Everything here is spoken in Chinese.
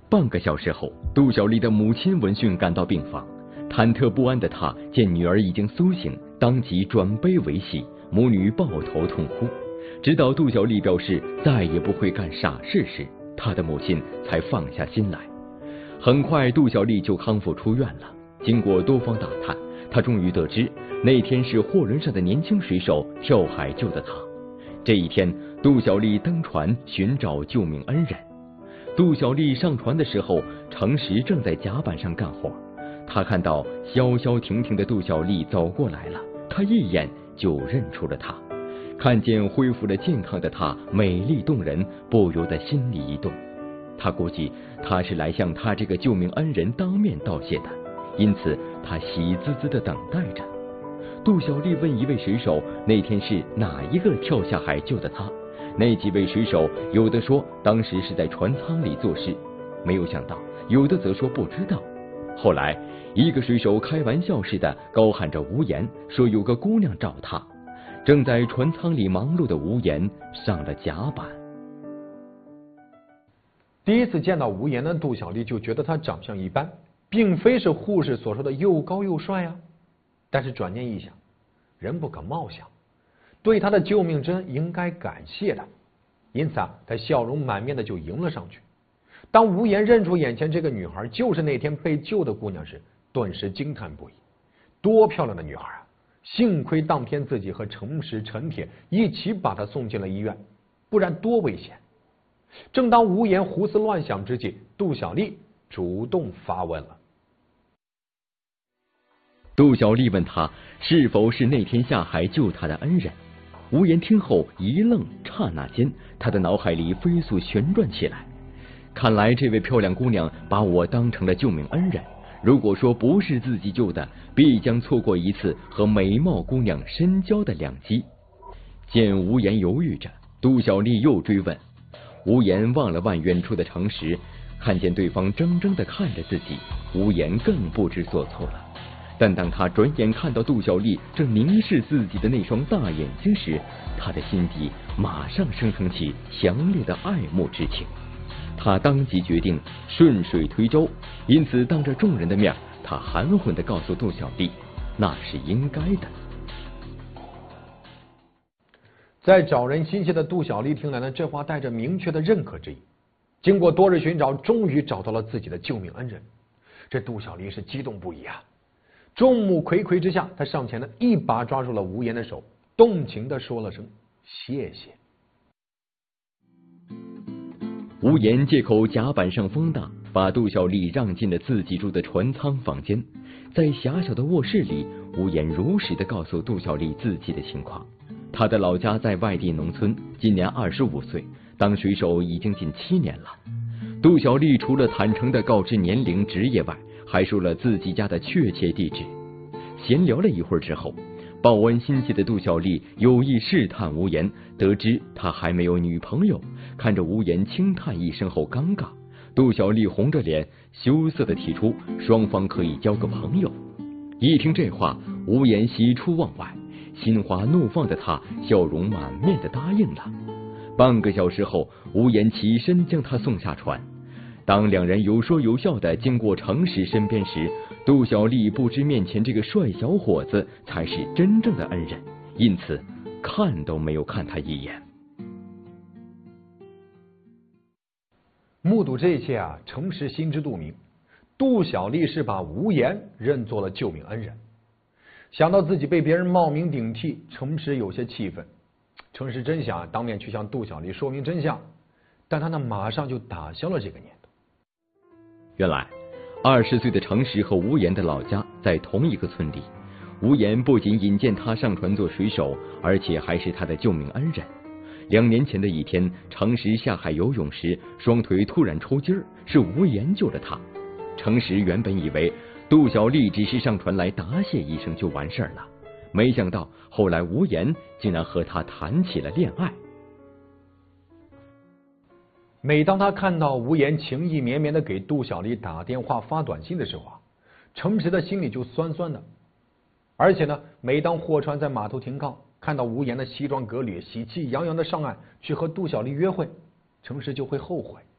半个小时后，杜小丽的母亲闻讯赶到病房，忐忑不安的她见女儿已经苏醒，当即转悲为喜，母女抱头痛哭。直到杜小丽表示再也不会干傻事时，她的母亲才放下心来。很快，杜小丽就康复出院了。经过多方打探，她终于得知那天是货轮上的年轻水手跳海救的她。这一天，杜小丽登船寻找救命恩人。杜小丽上船的时候，程实正在甲板上干活。他看到消消停停的杜小丽走过来了，他一眼就认出了她。看见恢复了健康的她美丽动人，不由得心里一动。他估计她是来向他这个救命恩人当面道谢的，因此他喜滋滋地等待着。杜小丽问一位水手那天是哪一个跳下海救的他，那几位水手有的说当时是在船舱里做事，没有想到有的则说不知道。后来一个水手开玩笑似的高喊着无言，说有个姑娘找他。正在船舱里忙碌的无言上了甲板。 第一次见到无言的杜小丽就觉得他长相一般，并非是护士所说的又高又帅啊。但是转念一想，人不可貌相，对他的救命之恩应该感谢的，因此他笑容满面的就迎了上去。当无言认出眼前这个女孩就是那天被救的姑娘时，顿时惊叹不已。多漂亮的女孩啊！幸亏当天自己和程实、陈铁一起把她送进了医院，不然多危险。正当无言胡思乱想之际，杜小丽主动发问了。 杜小丽问他是否是那天下海救他的恩人。无言听后一愣，刹那间他的脑海里飞速旋转起来。看来这位漂亮姑娘把我当成了救命恩人，如果说不是自己救的，必将错过一次和美貌姑娘深交的良机。见无言犹豫着，杜小丽又追问。无言望了望远处的程实，看见对方怔怔地看着自己，无言更不知所措了。但当他转眼看到杜小丽正凝视自己的那双大眼睛时，他的心底马上升腾起强烈的爱慕之情。他当即决定顺水推舟，因此当着众人的面，他含混地告诉杜小丽，那是应该的。 在找人心切的杜小丽听来呢，这话带着明确的认可之意。经过多日寻找，终于找到了自己的救命恩人。这杜小丽是激动不已啊！众目睽睽之下，她上前呢，一把抓住了无言的手，动情地说了声谢谢。 无言借口甲板上风大，把杜小丽让进了自己住的船舱房间。在狭小的卧室里，无言如实地告诉杜小丽自己的情况。他的老家在外地农村，今年25岁，当水手已经近7年了。杜小丽除了坦诚地告知年龄、职业外，还说了自己家的确切地址。闲聊了一会儿之后，报恩心切的杜小丽有意试探无言，得知他还没有女朋友，看着无言轻叹一声后尴尬，杜小丽红着脸羞涩地提出双方可以交个朋友。一听这话，无言喜出望外，心花怒放的他笑容满面地答应了。半个小时后，无言起身将他送下船。当两人有说有笑地经过程实身边时，杜小丽不知面前这个帅小伙子才是真正的恩人，因此看都没有看他一眼。 目睹这一切啊，程实心知肚明，杜小丽是把无言认作了救命恩人。想到自己被别人冒名顶替，程实有些气愤。程实真想当面去向杜小丽说明真相，但他呢马上就打消了这个念头。 原来20岁的程实和无言的老家在同一个村里，无言不仅引荐他上船做水手，而且还是他的救命恩人。2年前的一天，程实下海游泳时双腿突然抽筋，是无言救了他。程实原本以为杜小丽只是上船来答谢一声就完事了，没想到后来无言竟然和他谈起了恋爱。 每当他看到无言情意绵绵的给杜小丽打电话发短信的时候啊，程实的心里就酸酸的。而且呢，每当货船在码头停靠，看到无言的西装革履、喜气洋洋的上岸去和杜小丽约会，程实就会后悔，